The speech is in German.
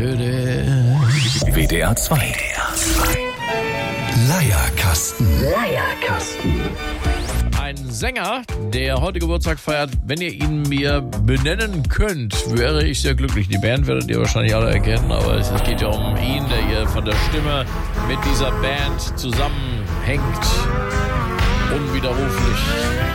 WDR 2. Leierkasten. Ein Sänger, der heute Geburtstag feiert, wenn ihr ihn mir benennen könnt, wäre ich sehr glücklich. Die Band werdet ihr wahrscheinlich alle erkennen, aber es geht ja um ihn, der hier von der Stimme mit dieser Band zusammenhängt. Unwiderruflich.